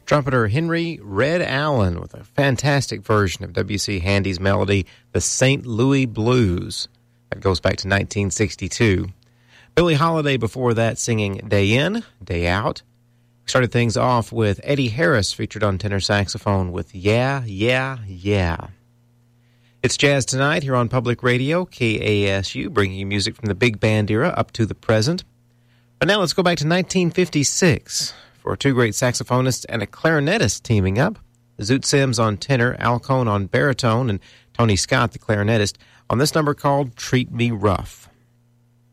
Trumpeter Henry Red Allen with a fantastic version of W.C. Handy's melody, The St. Louis Blues. That goes back to 1962. Billie Holiday before that singing Day In, Day Out. We started things off with Eddie Harris featured on tenor saxophone with Yeah, Yeah, Yeah. It's Jazz Tonight here on Public Radio, KASU, bringing you music from the big band era up to the present. But now let's go back to 1956 for two great saxophonists and a clarinetist teaming up. Zoot Sims on tenor, Al Cohn on baritone, and Tony Scott, the clarinetist, on this number called Treat Me Rough.